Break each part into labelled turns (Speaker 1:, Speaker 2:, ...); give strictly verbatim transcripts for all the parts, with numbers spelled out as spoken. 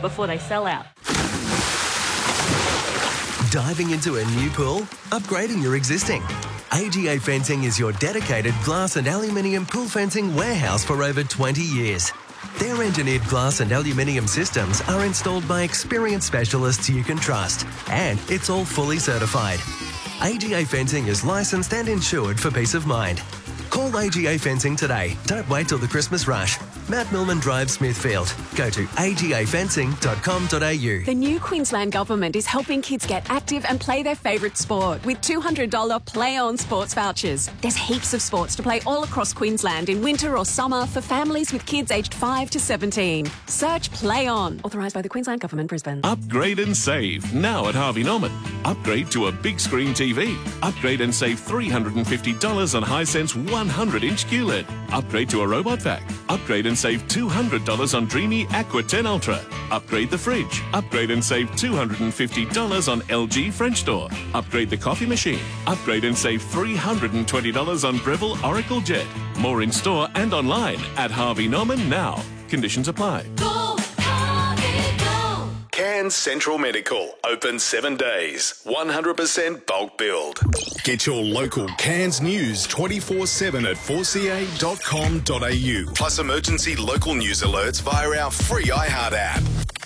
Speaker 1: before they sell out.
Speaker 2: Diving into a new pool? Upgrading your existing? A G A Fencing is your dedicated glass and aluminium pool fencing warehouse for over twenty years. Their engineered glass and aluminium systems are installed by experienced specialists you can trust, and it's all fully certified. A G A Fencing is licensed and insured for peace of mind. Call A G A Fencing today. Don't wait till the Christmas rush. Matt Millman Drive, Smithfield. Go to a g a fencing dot com dot a u.
Speaker 3: The new Queensland Government is helping kids get active and play their favourite sport with two hundred dollars Play On sports vouchers. There's heaps of sports to play all across Queensland in winter or summer for families with kids aged five to seventeen. Search Play On. Authorised by the Queensland Government, Brisbane.
Speaker 4: Upgrade and save now at Harvey Norman. Upgrade to a big screen T V. Upgrade and save three hundred fifty dollars on Hisense one hundred inch Q L E D. Upgrade to a robot vac. Upgrade and save two hundred dollars on Dreamy Aqua ten Ultra. Upgrade the fridge. Upgrade and save two hundred fifty dollars on L G French door. Upgrade the coffee machine. Upgrade and save three hundred twenty dollars on Breville Oracle Jet. More in store and online at Harvey Norman now. Conditions apply.
Speaker 5: Go, Harvey, go.
Speaker 6: Cairns Central Medical, open seven days, one hundred percent bulk build. Get your local Cairns news twenty-four seven at four c a dot com dot a u, plus emergency local news alerts via our free iHeart app.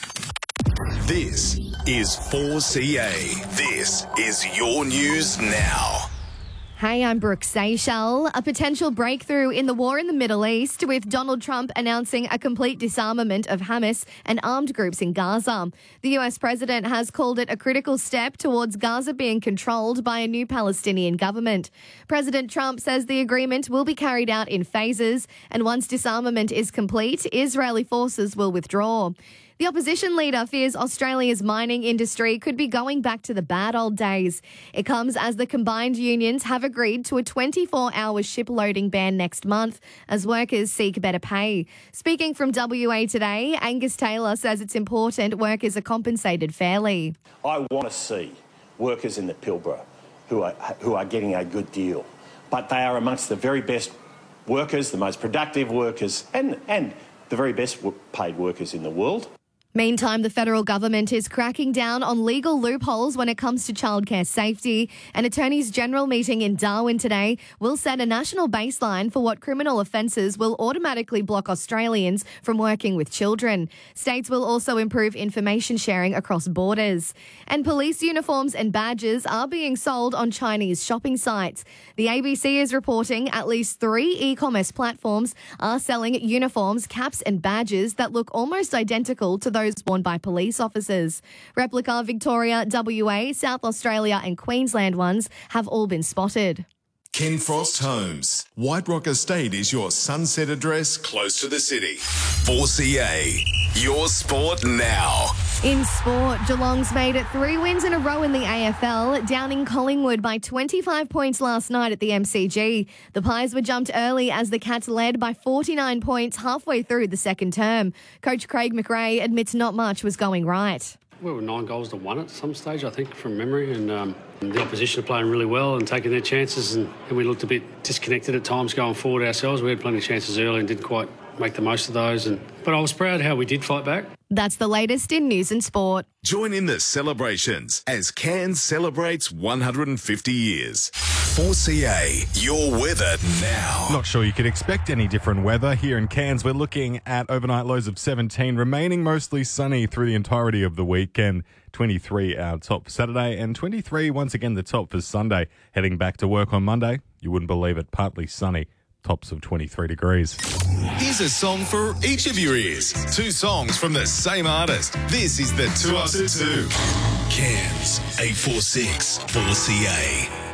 Speaker 6: This is four C A. This is your news now.
Speaker 7: Hey, I'm Brooke Seychelles. A potential breakthrough in the war in the Middle East, with Donald Trump announcing a complete disarmament of Hamas and armed groups in Gaza. The U S president has called it a critical step towards Gaza being controlled by a new Palestinian government. President Trump says the agreement will be carried out in phases, and once disarmament is complete, Israeli forces will withdraw. The opposition leader fears Australia's mining industry could be going back to the bad old days. It comes as the combined unions have agreed to a twenty-four hour ship loading ban next month as workers seek better pay. Speaking from W A Today, Angus Taylor says it's important workers are compensated fairly.
Speaker 8: I want to see workers in the Pilbara who are, who are getting a good deal, but they are amongst the very best workers, the most productive workers, and, and the very best paid workers in the world.
Speaker 7: Meantime, the federal government is cracking down on legal loopholes when it comes to childcare safety. An Attorneys General meeting in Darwin today will set a national baseline for what criminal offences will automatically block Australians from working with children. States will also improve information sharing across borders. And police uniforms and badges are being sold on Chinese shopping sites. The A B C is reporting at least three e-commerce platforms are selling uniforms, caps and badges that look almost identical to those worn by police officers. Replica Victoria, W A, South Australia and Queensland ones have all been spotted.
Speaker 6: Ken Frost Homes. White Rock Estate is your sunset address close to the city. four C A, your sport now.
Speaker 7: In sport, Geelong's made it three wins in a row in the A F L, downing Collingwood by twenty-five points last night at the M C G. The Pies were jumped early as the Cats led by forty-nine points halfway through the second term. Coach Craig McRae admits not much was going right.
Speaker 9: We were nine goals to one at some stage, I think, from memory, and um, the opposition are playing really well and taking their chances, and, and we looked a bit disconnected at times going forward ourselves. We had plenty of chances early and didn't quite make the most of those, and but I was proud how we did fight back.
Speaker 7: That's the latest in news and sport.
Speaker 6: Join in the celebrations as Cairns celebrates one hundred fifty years. four C A, your weather now.
Speaker 10: Not sure you could expect any different weather here in Cairns. We're looking at overnight lows of seventeen, remaining mostly sunny through the entirety of the weekend. twenty-three our top for Saturday, and twenty-three once again the top for Sunday. Heading back to work on Monday, you wouldn't believe it, partly sunny. Tops of twenty-three degrees.
Speaker 6: Here's a song for each of your ears. Two songs from the same artist. This is the two after two. Cairns, eight four six, four C A.